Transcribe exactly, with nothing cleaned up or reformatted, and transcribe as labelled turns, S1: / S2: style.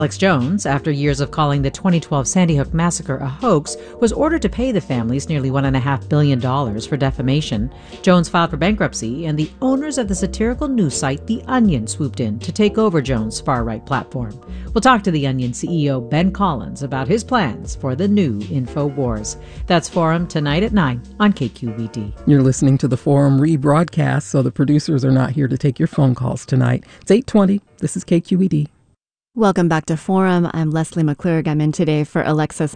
S1: Alex Jones, after years of calling the twenty twelve Sandy Hook massacre a hoax, was ordered to pay the families nearly one point five billion dollars for defamation. Jones filed for bankruptcy, and the owners of the satirical news site The Onion swooped in to take over Jones' far-right platform. We'll talk to The Onion C E O Ben Collins about his plans for the new InfoWars. That's Forum tonight at nine on K Q E D.
S2: You're listening to the Forum rebroadcast, so the producers are not here to take your phone calls tonight. It's eight twenty. This is K Q E D.
S3: Welcome back to Forum. I'm Leslie McClurg. I'm in today for Alexis